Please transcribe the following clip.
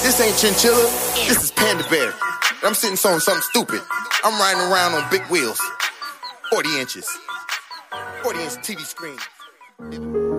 This ain't chinchilla, this is Panda Bear. I'm sitting on something stupid. I'm riding around on big wheels. 40 inches. 40-inch TV screen.